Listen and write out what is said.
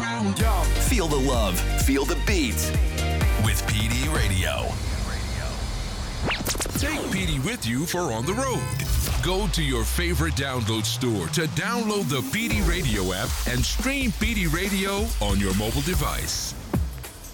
Yo. Feel the love, feel the beat with PD Radio. Take PD with you for on the road. Go to your favorite download store to download the PD Radio app and stream PD Radio on your mobile device.